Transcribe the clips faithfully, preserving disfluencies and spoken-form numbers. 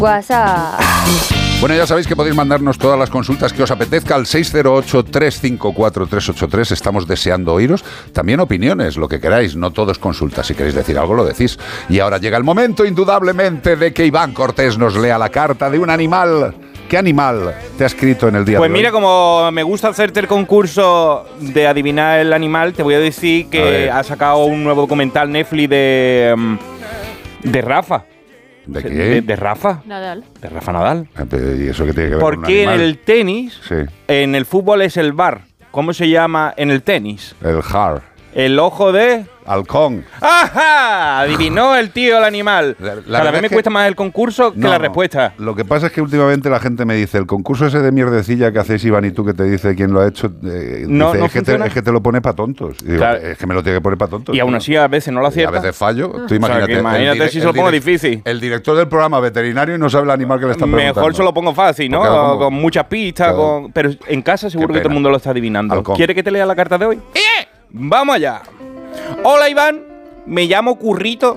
WhatsApp. Bueno, ya sabéis que podéis mandarnos todas las consultas que os apetezca al seis cero ocho, tres cinco cuatro, tres ocho tres. Estamos deseando oíros. También opiniones, lo que queráis. No todo es consulta. Si queréis decir algo, lo decís. Y ahora llega el momento, indudablemente, de que Iván Cortés nos lea la carta de un animal. ¿Qué animal te ha escrito en el día Pues de hoy? mira, como me gusta hacerte el concurso de adivinar el animal, te voy a decir que ha sacado un nuevo documental Netflix de, de Rafa. ¿De qué? De, de Rafa. Nadal. De Rafa Nadal. ¿Y eso qué tiene que ver con un Porque en animal? el tenis, Sí. en el fútbol es el V A R. ¿Cómo se llama en el tenis? El har. El ojo de... Halcón. ¡Ajá! Adivinó el tío el animal. La- la Cada verdad vez me es que- cuesta más el concurso que No, la respuesta. Lo que pasa es que últimamente la gente me dice, el concurso ese de mierdecilla que hacéis Iván y tú, que te dice quién lo ha hecho, eh, No, dice, no es, que te, funciona. es que te lo pone para tontos. Y digo, Claro. es que me lo tiene que poner para tontos. Y aún así a veces no lo Y a acierta. veces fallo. Tú O sea, imagínate, que imagínate el dire- si se lo el pongo direc- difícil. El director del programa veterinario y no sabe el animal que le está preguntando. Mejor se lo pongo fácil, ¿no? Porque ahora como- Con muchas pistas, Claro. con... pero en casa seguro Qué que todo pena. el mundo lo está adivinando. Halcón. ¿Quiere que te lea la carta de hoy? ¡Eh! ¡Vamos allá! Hola, Iván. Me llamo Currito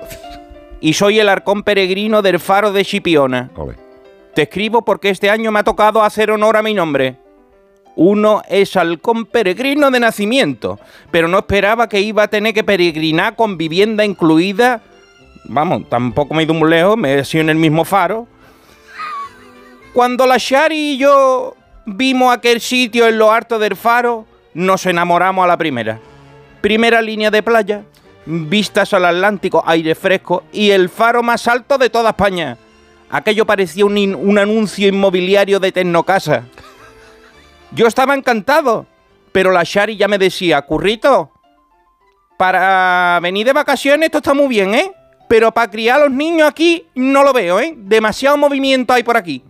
y soy el halcón peregrino del faro de Chipiona. Ole. Te escribo porque este año me ha tocado hacer honor a mi nombre. Uno es halcón peregrino de nacimiento, pero no esperaba que iba a tener que peregrinar con vivienda incluida. Vamos, tampoco me he ido muy lejos, me he sido en el mismo faro. Cuando la Shari y yo vimos aquel sitio en lo alto del faro, nos enamoramos a la primera. Primera línea de playa, vistas al Atlántico, aire fresco y el faro más alto de toda España. Aquello parecía un, in- un anuncio inmobiliario de Tecnocasa. Yo estaba encantado, pero la Shari ya me decía, Currito, para venir de vacaciones esto está muy bien, ¿eh? Pero para criar a los niños aquí no lo veo, ¿eh? Demasiado movimiento hay por aquí.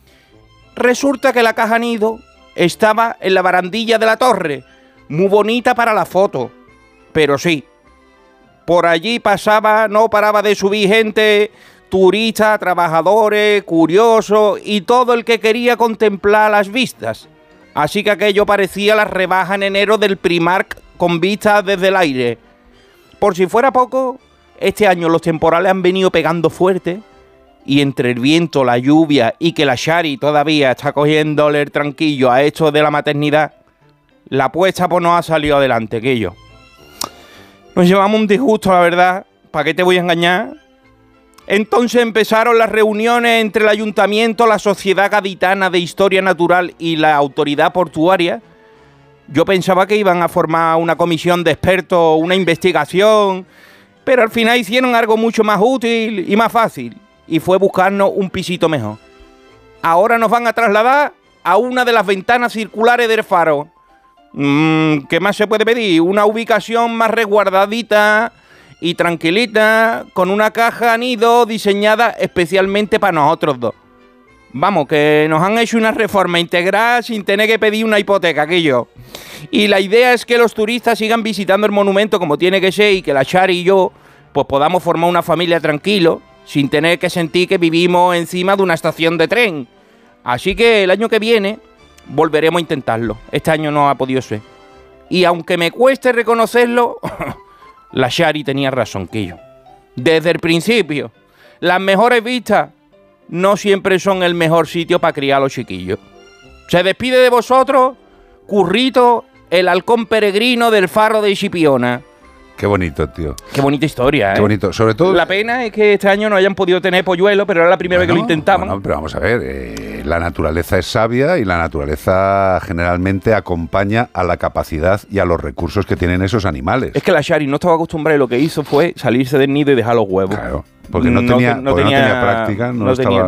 Resulta que la caja nido estaba en la barandilla de la torre, muy bonita para la foto, pero sí, por allí pasaba, no paraba de subir gente, turistas, trabajadores, curiosos y todo el que quería contemplar las vistas. Así que aquello parecía la rebaja en enero del Primark con vistas desde el aire. Por si fuera poco, este año los temporales han venido pegando fuerte y entre el viento, la lluvia y que la Shari todavía está cogiéndole el tranquillo a esto de la maternidad, la apuesta pues no ha salido adelante, que yo. Nos llevamos un disgusto, la verdad. ¿Para qué te voy a engañar? Entonces empezaron las reuniones entre el ayuntamiento, la Sociedad Gaditana de Historia Natural y la autoridad portuaria. Yo pensaba que iban a formar una comisión de expertos, una investigación, pero al final hicieron algo mucho más útil y más fácil, y fue buscarnos un pisito mejor. Ahora nos van a trasladar a una de las ventanas circulares del faro. Mm, ¿Qué más se puede pedir? Una ubicación más resguardadita y tranquilita, con una caja nido diseñada especialmente para nosotros dos. Vamos, que nos han hecho una reforma integral sin tener que pedir una hipoteca, que yo. Y la idea es que los turistas sigan visitando el monumento como tiene que ser y que la Shari y yo pues podamos formar una familia tranquilo, sin tener que sentir que vivimos encima de una estación de tren. Así que el año que viene volveremos a intentarlo. Este año no ha podido ser. Y aunque me cueste reconocerlo, la Shari tenía razón, Quillo. Desde el principio, las mejores vistas no siempre son el mejor sitio para criar a los chiquillos. Se despide de vosotros, Currito, el halcón peregrino del faro de Chipiona. Qué bonito, tío. Qué bonita historia, ¿eh? Qué bonito. Sobre todo... La pena es que este año no hayan podido tener polluelo, pero era la primera Bueno, vez que lo intentaban. Bueno, pero vamos a ver, eh, la naturaleza es sabia y la naturaleza generalmente acompaña a la capacidad y a los recursos que tienen esos animales. Es que la Shari no estaba acostumbrada y lo que hizo fue salirse del nido y dejar los huevos. Claro, porque no tenía, no porque no tenía- tenía práctica, no, no estaba... tenía